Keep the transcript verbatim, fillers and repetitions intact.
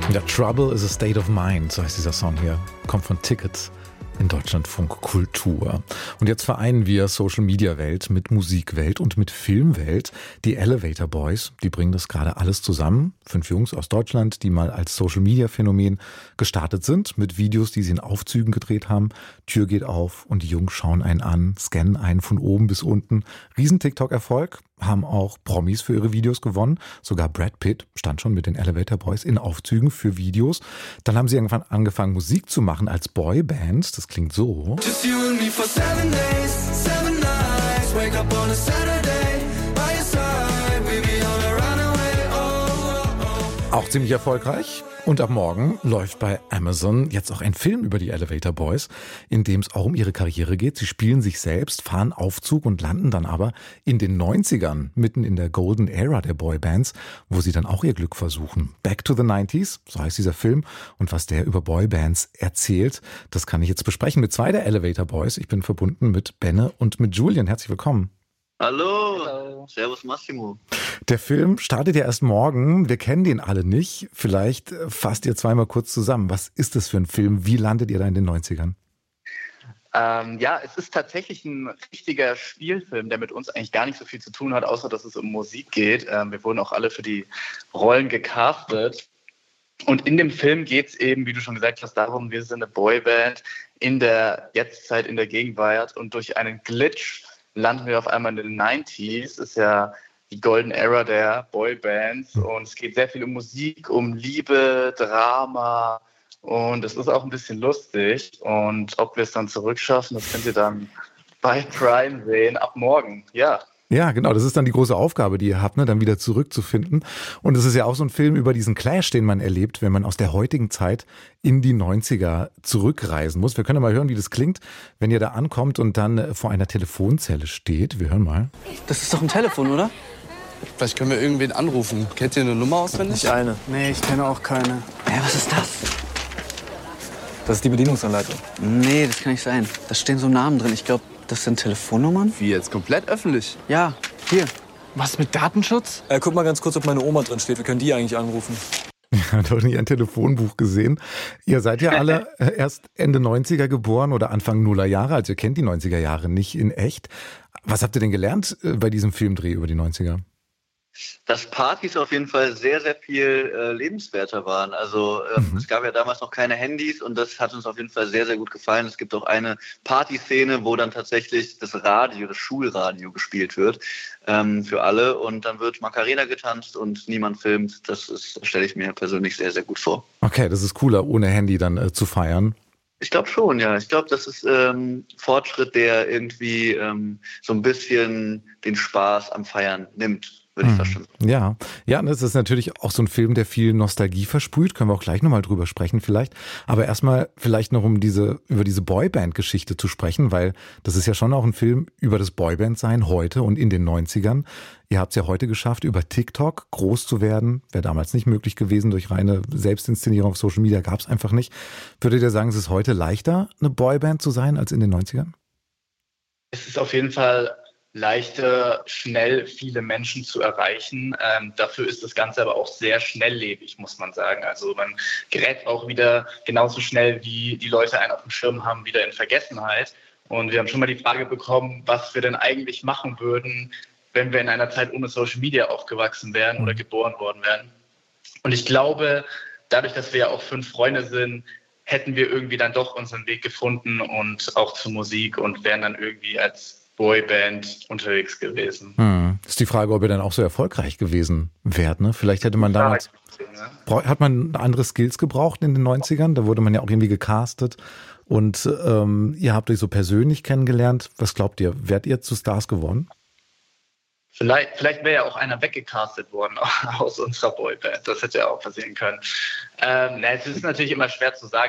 Ja, Trouble is a State of Mind, so heißt dieser Song hier. Kommt von Tickets in Deutschlandfunk Kultur. Und jetzt vereinen wir Social-Media-Welt mit Musikwelt und mit Filmwelt. Die Elevator Boys, die bringen das gerade alles zusammen. Fünf Jungs aus Deutschland, die mal als Social-Media-Phänomen gestartet sind, mit Videos, die sie in Aufzügen gedreht haben. Tür geht auf und die Jungs schauen einen an, scannen einen von oben bis unten. Riesen-TikTok-Erfolg, haben auch Promis für ihre Videos gewonnen. Sogar Brad Pitt stand schon mit den Elevator Boys in Aufzügen für Videos. Dann haben sie irgendwann angefangen, Musik zu machen als Boyband. Das klingt so. Just you and me for seven days, seven nights, wake up on a Saturday, by your side, we be on a runaway, oh, oh, oh. Auch ziemlich erfolgreich. Und ab morgen läuft bei Amazon jetzt auch ein Film über die Elevator Boys, in dem es auch um ihre Karriere geht. Sie spielen sich selbst, fahren Aufzug und landen dann aber in den neunzigern, mitten in der Golden Era der Boybands, wo sie dann auch ihr Glück versuchen. Back to the nineties, so heißt dieser Film. Und was der über Boybands erzählt, das kann ich jetzt besprechen mit zwei der Elevator Boys. Ich bin verbunden mit Benne und mit Julian. Herzlich willkommen. Hallo. Hallo, servus Massimo. Der Film startet ja erst morgen, wir kennen den alle nicht. Vielleicht fasst ihr zweimal kurz zusammen. Was ist das für ein Film? Wie landet ihr da in den neunzigern? Ähm, ja, es ist tatsächlich ein richtiger Spielfilm, der mit uns eigentlich gar nicht so viel zu tun hat, außer dass es um Musik geht. Ähm, wir wurden auch alle für die Rollen gecastet. Und in dem Film geht es eben, wie du schon gesagt hast, darum, wir sind eine Boyband in der Jetztzeit, in der Gegenwart. Und durch einen Glitch landen wir auf einmal in den neunziger. Ist ja die Golden Era der Boybands und es geht sehr viel um Musik, um Liebe, Drama und es ist auch ein bisschen lustig und ob wir es dann zurückschaffen, das könnt ihr dann bei Prime sehen, ab morgen, ja. Ja, genau, das ist dann die große Aufgabe, die ihr habt, ne, dann wieder zurückzufinden. Und es ist ja auch so ein Film über diesen Clash, den man erlebt, wenn man aus der heutigen Zeit in die neunziger zurückreisen muss. Wir können ja mal hören, wie das klingt, wenn ihr da ankommt und dann vor einer Telefonzelle steht. Wir hören mal. Das ist doch ein Telefon, oder? Vielleicht können wir irgendwen anrufen. Kennt ihr eine Nummer auswendig? Nicht eine. Nee, ich kenne auch keine. Hä, was ist das? Das ist die Bedienungsanleitung. Nee, das kann nicht sein. Da stehen so Namen drin. Ich glaube, das sind Telefonnummern. Wie jetzt? Komplett öffentlich? Ja, hier. Was mit Datenschutz? Äh, guck mal ganz kurz, ob meine Oma drin steht. Wir können die eigentlich anrufen. Ja, doch nie ein Telefonbuch gesehen. Ihr seid ja alle erst Ende neunziger geboren oder Anfang Nuller Jahre, also ihr kennt die neunziger Jahre nicht in echt. Was habt ihr denn gelernt bei diesem Filmdreh über die neunziger? Dass Partys auf jeden Fall sehr, sehr viel äh, lebenswerter waren. Also ähm, mhm. es gab ja damals noch keine Handys und das hat uns auf jeden Fall sehr, sehr gut gefallen. Es gibt auch eine Partyszene, wo dann tatsächlich das Radio, das Schulradio gespielt wird ähm, für alle und dann wird Macarena getanzt und niemand filmt. Das, ist, das stelle ich mir persönlich sehr, sehr gut vor. Okay, das ist cooler, ohne Handy dann äh, zu feiern. Ich glaube schon, ja. Ich glaube, das ist ähm, Fortschritt, der irgendwie ähm, so ein bisschen den Spaß am Feiern nimmt. Würde ich fast schon sagen. Ja, ja, das ist natürlich auch so ein Film, der viel Nostalgie versprüht. Können wir auch gleich nochmal drüber sprechen vielleicht. Aber erstmal vielleicht noch um diese über diese Boyband-Geschichte zu sprechen, weil das ist ja schon auch ein Film über das Boyband-Sein heute und in den neunzigern. Ihr habt es ja heute geschafft, über TikTok groß zu werden. Wäre damals nicht möglich gewesen. Durch reine Selbstinszenierung auf Social Media gab es einfach nicht. Würdet ihr sagen, es ist heute leichter, eine Boyband zu sein, als in den neunzigern? Es ist auf jeden Fall leichter, schnell viele Menschen zu erreichen. Ähm, dafür ist das Ganze aber auch sehr schnelllebig, muss man sagen. Also man gerät auch wieder genauso schnell, wie die Leute einen auf dem Schirm haben, wieder in Vergessenheit. Und wir haben schon mal die Frage bekommen, was wir denn eigentlich machen würden, wenn wir in einer Zeit ohne Social Media aufgewachsen wären oder geboren worden wären. Und ich glaube, dadurch, dass wir ja auch fünf Freunde sind, hätten wir irgendwie dann doch unseren Weg gefunden und auch zur Musik und wären dann irgendwie als Boyband unterwegs gewesen. Hm. Ist die Frage, ob ihr dann auch so erfolgreich gewesen wärt, ne? Vielleicht hätte man damals, hat man andere Skills gebraucht in den neunzigern, da wurde man ja auch irgendwie gecastet und ähm, ihr habt euch so persönlich kennengelernt. Was glaubt ihr, wärt ihr zu Stars geworden? Vielleicht, vielleicht wäre ja auch einer weggecastet worden aus unserer Boyband. Das hätte ja auch passieren können. Ähm, na, es ist natürlich immer schwer zu sagen.